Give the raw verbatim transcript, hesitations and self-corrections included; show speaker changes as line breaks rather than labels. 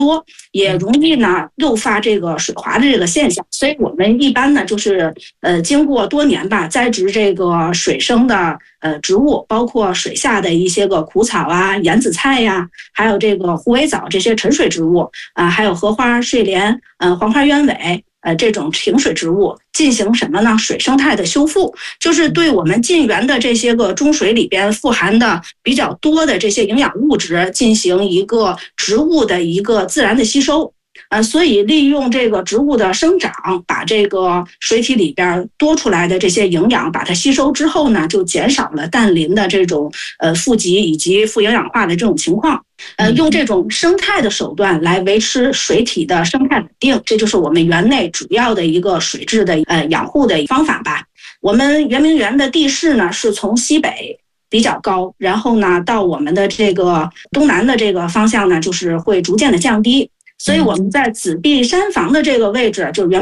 多，也容易呢诱发这个水滑的这个现象。所以我们一般呢就是呃经过多年吧栽植这个水生的呃植物，包括水下的一些个苦草啊、盐紫菜呀、啊，还有这个虎尾藻这些沉水植物啊、呃，还有荷花、睡莲、呃黄花鸢尾。呃，这种平水植物进行什么呢？水生态的修复，就是对我们近园的这些个中水里边富含的比较多的这些营养物质进行一个植物的一个自然的吸收。呃，所以利用这个植物的生长，把这个水体里边多出来的这些营养把它吸收之后呢，就减少了氮磷的这种呃富集以及富营养化的这种情况。呃，用这种生态的手段来维持水体的生态稳定，这就是我们园内主要的一个水质的呃养护的方法吧。我们圆明园的地势呢是从西北比较高，然后呢到我们的这个东南的这个方向呢，就是会逐渐的降低。所以我们在紫壁山房的这个位置，就是圆